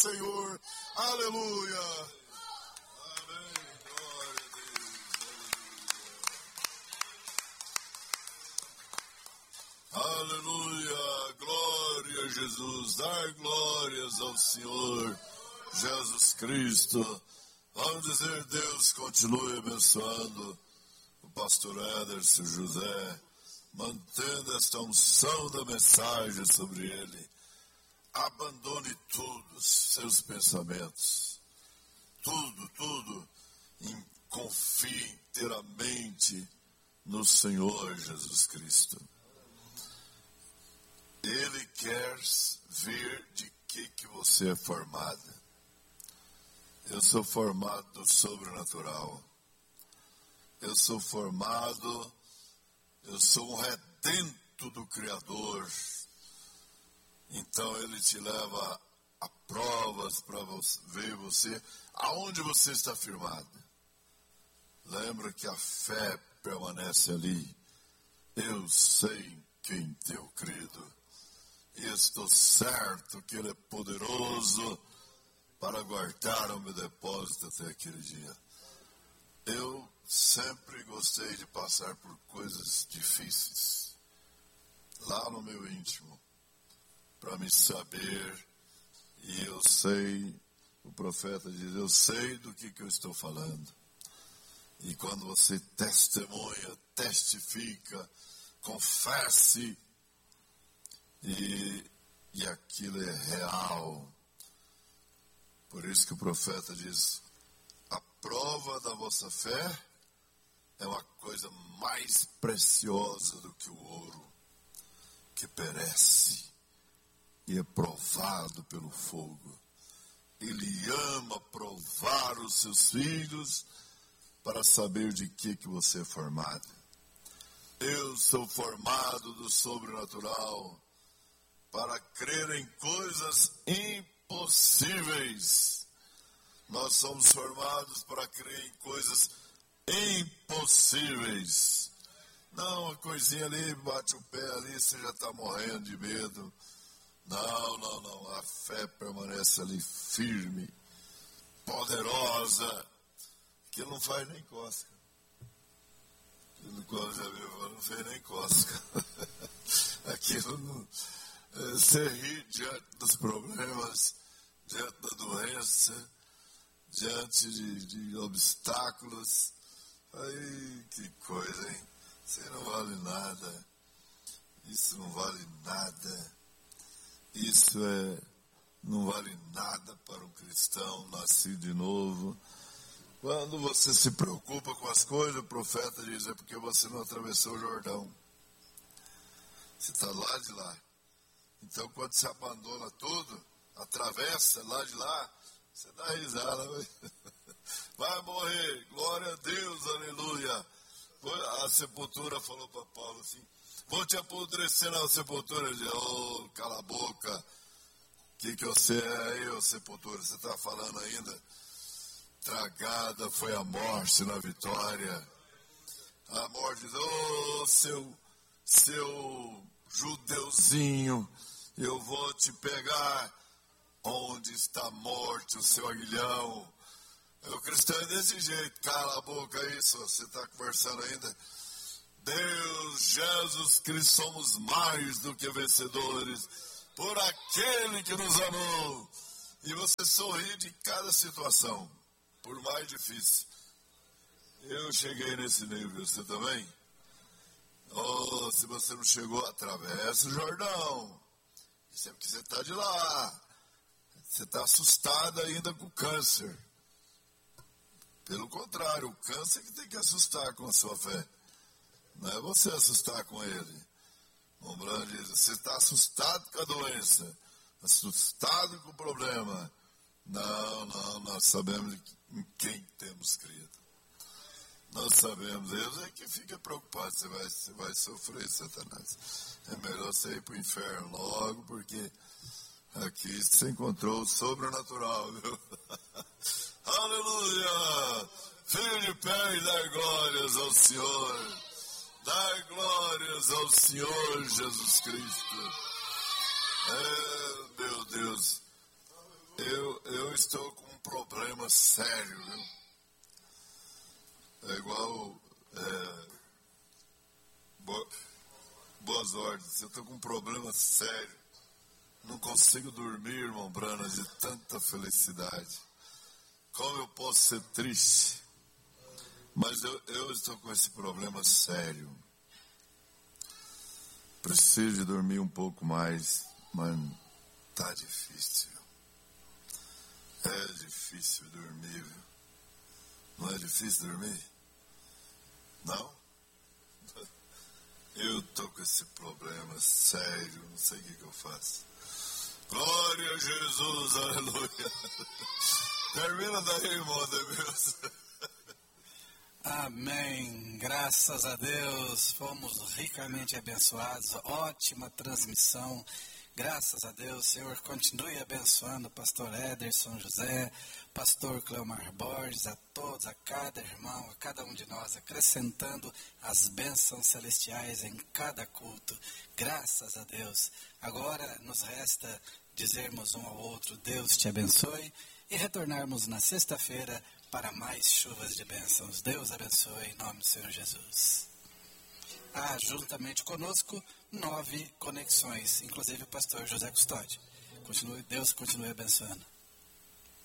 Senhor. Aleluia. Amém. Glória a Deus. Aleluia. Glória a Jesus. Dar glórias ao Senhor Jesus Cristo. Vamos dizer, Deus continue abençoando o pastor Ederson José, mantendo esta unção da mensagem sobre ele. Abandone tudo, seus pensamentos, tudo, e confie inteiramente no Senhor Jesus Cristo. Ele quer ver de que você é formado. Eu sou formado do sobrenatural. Eu sou um redento do Criador. Então ele te leva a provas para ver você, aonde você está firmado. Lembra que a fé permanece ali. Eu sei em quem tenho crido. E estou certo que Ele é poderoso para guardar o meu depósito até aquele dia. Eu sempre gostei de passar por coisas difíceis, lá no meu íntimo, para me saber, e eu sei, o profeta diz, eu sei do que eu estou falando. E quando você testemunha, testifica, confesse, e aquilo é real. Por isso que o profeta diz, a prova da vossa fé é uma coisa mais preciosa do que o ouro, que perece e é provado pelo fogo. Ele ama provar os seus filhos para saber de que você é formado. Eu sou formado do sobrenatural para crer em coisas impossíveis. Nós somos formados para crer em coisas impossíveis. Não, uma coisinha ali, bate o pé ali, você já está morrendo de medo. Não. A fé permanece ali firme, poderosa, que não faz nem cosca. Não fez nem cosca. Aquilo não... Você ri diante dos problemas, diante da doença, diante de obstáculos. Aí, que coisa, hein? Você não vale nada. Isso não vale nada. Isso não vale nada para um cristão nascido de novo. Quando você se preocupa com as coisas, o profeta diz, é porque você não atravessou o Jordão. Você está lá de lá. Então, quando você abandona tudo, atravessa lá de lá, você dá risada. Vai morrer, glória a Deus, aleluia. A sepultura falou para Paulo assim, vou te apodrecer na sepultura. Ele disse, cala a boca. O que você é aí, ô sepultura? Você está falando ainda? Tragada foi a morte na vitória. A morte diz, seu judeuzinho, eu vou te pegar. Onde está morto o seu aguilhão? O cristão é desse jeito, cala a boca isso, você está conversando ainda. Deus, Jesus Cristo, somos mais do que vencedores por aquele que nos amou. E você sorri de cada situação, por mais difícil. Eu cheguei nesse nível, você também? Se você não chegou, atravessa o Jordão. Isso é porque você está de lá. Você está assustado ainda com o câncer. Pelo contrário, o câncer que tem que assustar com a sua fé. Não é você assustar com ele. O Brando diz, você está assustado com a doença, assustado com o problema. Não, nós sabemos em quem temos crido. Nós sabemos, Deus é que fica preocupado, você vai sofrer, Satanás. É melhor você ir para o inferno logo, porque aqui você encontrou o sobrenatural, viu? Aleluia! Fique de pé e dá glórias ao Senhor. Dá glórias ao Senhor Jesus Cristo. Meu Deus, estou com um problema sério, viu? É igual Boas Ordens. Eu estou com um problema sério. Não consigo dormir, irmão Brana, de tanta felicidade. Como eu posso ser triste? Mas eu estou com esse problema sério. Preciso de dormir um pouco mais, mas tá difícil. É difícil dormir, viu? Não é difícil dormir? Não? Eu tô com esse problema sério, não sei o que eu faço. Glória a Jesus, aleluia. Termina daí, irmão Deus. Amém, graças a Deus, fomos ricamente abençoados, ótima transmissão, graças a Deus. Senhor, continue abençoando o pastor Ederson José, pastor Cleomar Borges, a todos, a cada irmão, a cada um de nós, acrescentando as bênçãos celestiais em cada culto, graças a Deus. Agora nos resta dizermos um ao outro, Deus te abençoe, e retornarmos na sexta-feira para mais chuvas de bênçãos. Deus abençoe em nome do Senhor Jesus. Juntamente conosco, 9 conexões, inclusive o pastor José Custódio. Deus continue abençoando.